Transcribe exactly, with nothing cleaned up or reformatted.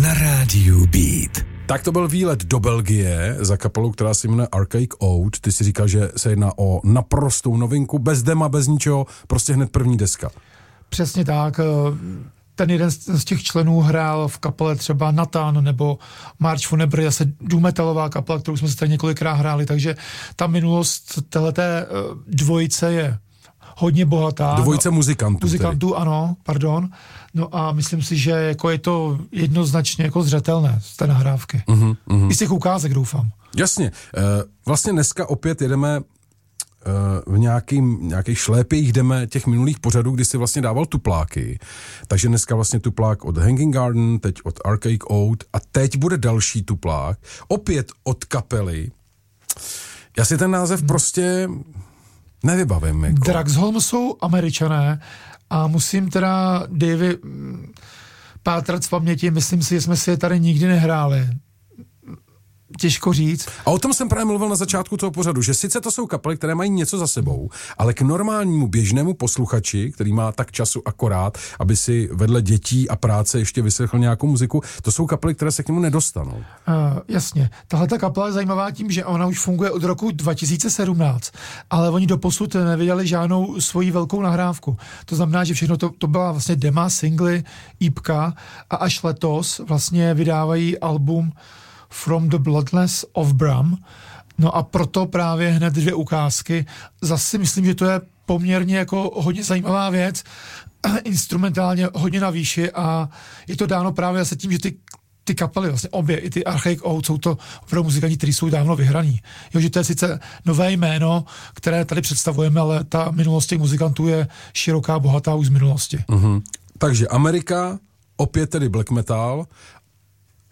na rádiu Beat. Tak to byl výlet do Belgie za kapelou, která se jmenuje Archaic Ode. Ty si říkal, že se jedná o naprostou novinku, bez dema, bez ničeho, prostě hned první deska. Přesně tak. Ten jeden z těch členů hrál v kapele třeba Nathan nebo March Funebre, zase důmetalová kapela, kterou jsme se tady několikrát hráli, takže ta minulost téhleté dvojice je hodně bohatá. Dvojice no, muzikantů. Muzikantů, tedy. Ano, pardon. No a myslím si, že jako je to jednoznačně jako zřetelné z té nahrávky. Uh-huh, uh-huh. I z těch ukázek, doufám. Jasně. Vlastně dneska opět jedeme v nějakým, nějakých šlépích jdeme těch minulých pořadů, kdy si vlastně dával tupláky. Takže dneska vlastně tuplák od Hanging Garden, teď od Archaic Ode a teď bude další tuplák, opět od kapely. Já si ten název prostě nevybavím. Jako. Draxholm jsou Američané a musím teda Davy pátrat v paměti, myslím si, že jsme si je tady nikdy nehráli. Těžko říct. A o tom jsem právě mluvil na začátku toho pořadu, že sice to jsou kapely, které mají něco za sebou, ale k normálnímu běžnému posluchači, který má tak času akorát, aby si vedle dětí a práce ještě vyslechl nějakou muziku, to jsou kapely, které se k němu nedostanou. Uh, jasně. Tahle ta kapela je zajímavá tím, že ona už funguje od roku dva tisíce sedmnáct, ale oni doposud nevydali žádnou svoji velkou nahrávku. To znamená, že všechno to, to byla vlastně dema, singly, ípka a až letos vlastně vydávají album From the Bloodless of Bram. No a proto právě hned dvě ukázky. Zase myslím, že to je poměrně jako hodně zajímavá věc. Instrumentálně hodně na výši a je to dáno právě zase tím, že ty, ty kapely, vlastně obě, i ty Archaic Ode, jsou to opravdu muzikanti, kteří jsou dávno vyhraní. Jo, že to je sice nové jméno, které tady představujeme, ale ta minulost těch muzikantů je široká, bohatá už z minulosti. Mm-hmm. Takže Amerika, opět tedy black metal